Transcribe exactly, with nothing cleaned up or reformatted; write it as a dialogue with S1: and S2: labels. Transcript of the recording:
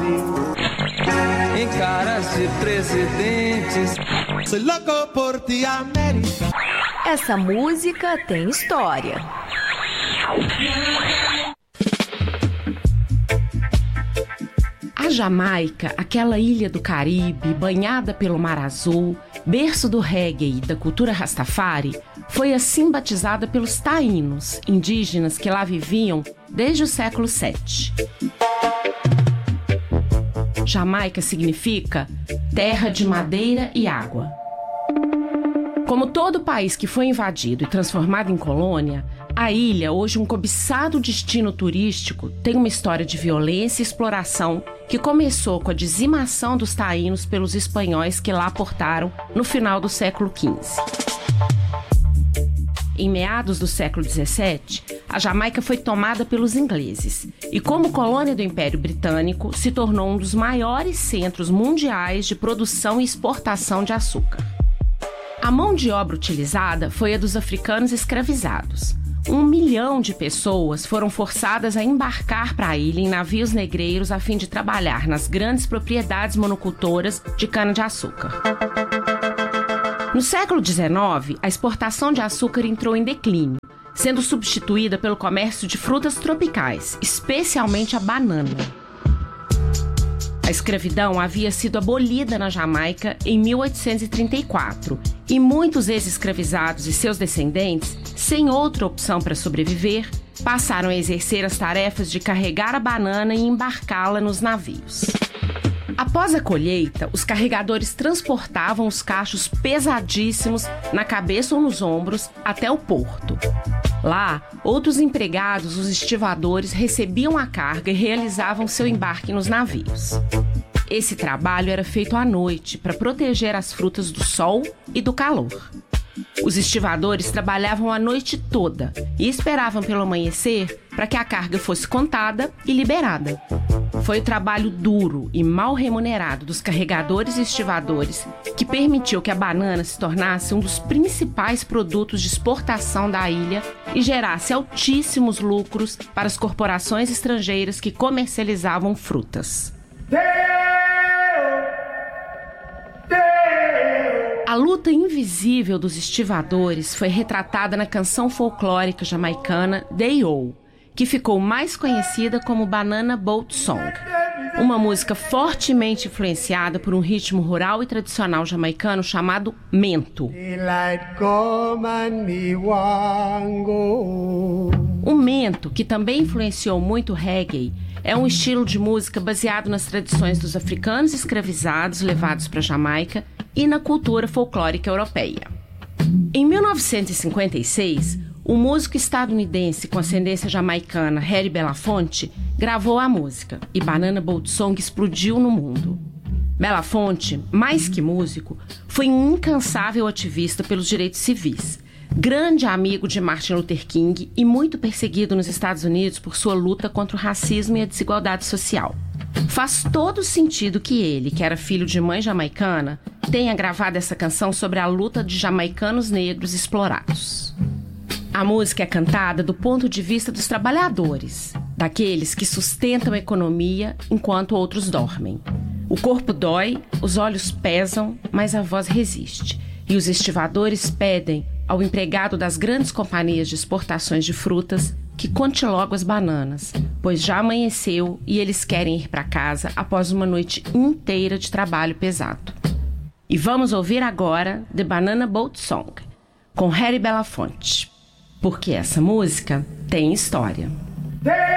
S1: Brasil. Em caras de presidentes.
S2: Soy loco por ti, América.
S3: Essa música tem história.
S4: A Jamaica, aquela ilha do Caribe, banhada pelo Mar Azul, berço do reggae e da cultura Rastafari, foi assim batizada pelos taínos, indígenas que lá viviam desde o século sete. Jamaica significa terra de madeira e água. Como todo país que foi invadido e transformado em colônia, a ilha, hoje um cobiçado destino turístico, tem uma história de violência e exploração que começou com a dizimação dos taínos pelos espanhóis que lá aportaram no final do século quinze. Em meados do século dezessete, a Jamaica foi tomada pelos ingleses e, como colônia do Império Britânico, se tornou um dos maiores centros mundiais de produção e exportação de açúcar. A mão de obra utilizada foi a dos africanos escravizados. Um milhão de pessoas foram forçadas a embarcar para a ilha em navios negreiros a fim de trabalhar nas grandes propriedades monocultoras de cana-de-açúcar. No século dezenove, a exportação de açúcar entrou em declínio, sendo substituída pelo comércio de frutas tropicais, especialmente a banana. A escravidão havia sido abolida na Jamaica em mil oitocentos e trinta e quatro e muitos ex-escravizados e seus descendentes, sem outra opção para sobreviver, passaram a exercer as tarefas de carregar a banana e embarcá-la nos navios. Após a colheita, os carregadores transportavam os cachos pesadíssimos na cabeça ou nos ombros até o porto. Lá, outros empregados, os estivadores, recebiam a carga e realizavam seu embarque nos navios. Esse trabalho era feito à noite para proteger as frutas do sol e do calor. Os estivadores trabalhavam a noite toda e esperavam pelo amanhecer para que a carga fosse contada e liberada. Foi o trabalho duro e mal remunerado dos carregadores e estivadores que permitiu que a banana se tornasse um dos principais produtos de exportação da ilha e gerasse altíssimos lucros para as corporações estrangeiras que comercializavam frutas. A luta invisível dos estivadores foi retratada na canção folclórica jamaicana Day-O, que ficou mais conhecida como Banana Boat Song, uma música fortemente influenciada por um ritmo rural e tradicional jamaicano chamado mento. O mento, que também influenciou muito o reggae, é um estilo de música baseado nas tradições dos africanos escravizados levados para a Jamaica e na cultura folclórica europeia. Em mil novecentos e cinquenta e seis, o músico estadunidense com ascendência jamaicana Harry Belafonte gravou a música e Banana Boat Song explodiu no mundo. Belafonte, mais que músico, foi um incansável ativista pelos direitos civis, grande amigo de Martin Luther King e muito perseguido nos Estados Unidos por sua luta contra o racismo e a desigualdade social. Faz todo sentido que ele, que era filho de mãe jamaicana, tenha gravado essa canção sobre a luta de jamaicanos negros explorados. A música é cantada do ponto de vista dos trabalhadores, daqueles que sustentam a economia enquanto outros dormem. O corpo dói, os olhos pesam, mas a voz resiste. E os estivadores pedem ao empregado das grandes companhias de exportações de frutas que conte logo as bananas, pois já amanheceu e eles querem ir para casa após uma noite inteira de trabalho pesado. E vamos ouvir agora The Banana Boat Song, com Harry Belafonte, porque essa música tem história.